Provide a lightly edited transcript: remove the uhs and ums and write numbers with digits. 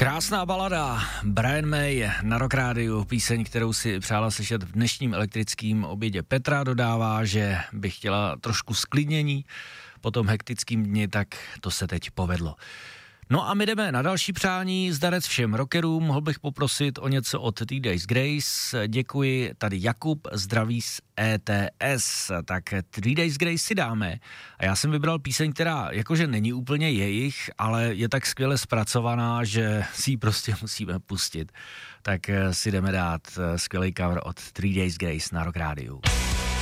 Krásná balada, Brian May na Rock Rádiu, píseň, kterou si přála slyšet v dnešním elektrickém obědě. Petra dodává, že by chtěla trošku sklidnění po tom hektickém dni, tak to se teď povedlo. No a my jdeme na další přání, zdarec všem rockerům, mohl bych poprosit o něco od Three Days Grace, děkuji, tady Jakub, zdraví z ETS, tak Three Days Grace si dáme a já jsem vybral píseň, která jakože není úplně jejich, ale je tak skvěle zpracovaná, že si ji prostě musíme pustit, tak si jdeme dát skvělý cover od Three Days Grace na Rock Rádiu.